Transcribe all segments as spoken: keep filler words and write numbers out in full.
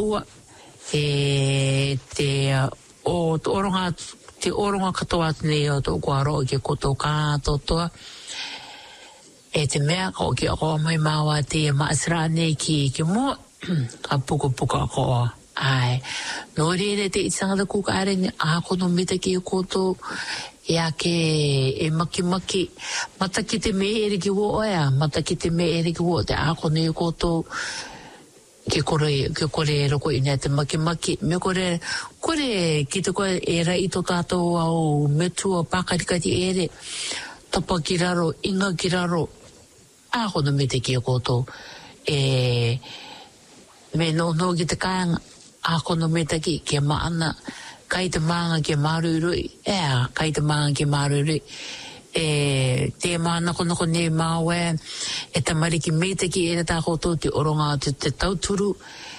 ua e te o te oronga te oronga katoa nei o tō kuaro o ke koto kātotoa e te mea ko ki ako mai maua te maasra nei ki ke mo a puka puka ko ai no rere te itanga kuka are ni a kono mita ki koto ia ke e maki maki mata ki te me ere ki wo oia mata ki te me ere ki wo te a kono i koto ke kore ke kore roko ina te maki maki me kore kore ki te koe e rai to tātou au metua pakarikati ere tapa ki raro inga ki raro a kono me te ki koto e me no no ki te kāinga a kono me te ki ke maana kai te maanga ke marurui ea kai te maanga ke marurui e te maana kono kone mawe e ta mariki me te ki e ta koto te oronga te, te tauturu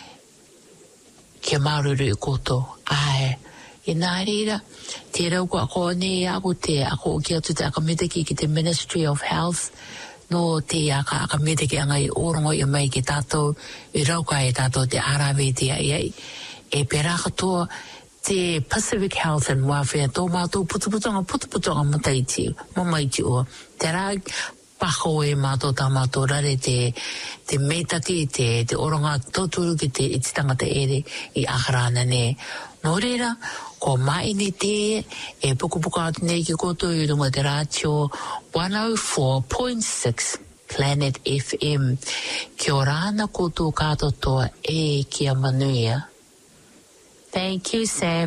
ke marurui koto ai e nārira te rau ko ako ne ako te ako o ki atu te aka me te ki ki te Ministry of Health no te aka aka me te ki anga i orongo i mai ki tātou i rau ka e tātou te arawe te ai ai e pera katoa te Pacific Health and Welfare tō mātou putuputonga putuputonga mataiti mamaiti o te rā pako e mātou tā mātou rare te te meitaki te te oronga tōturu ki te iti tangata ere i akarana ne no reira ko mai ni te e puku puku atu nei ki koto i runga te rātio one oh four point six Planet F M ki o rāna koto kātotoa e kia manuia. Thank you, Sam.